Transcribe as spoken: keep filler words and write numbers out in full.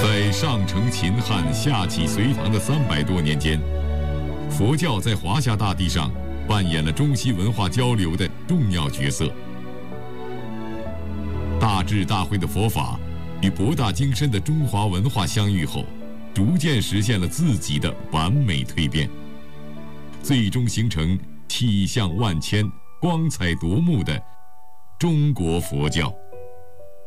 在上承秦汉、下启隋唐的三百多年间，佛教在华夏大地上扮演了中西文化交流的重要角色。大智大慧的佛法与博大精深的中华文化相遇后，逐渐实现了自己的完美蜕变，最终形成气象万千、光彩夺目的中国佛教。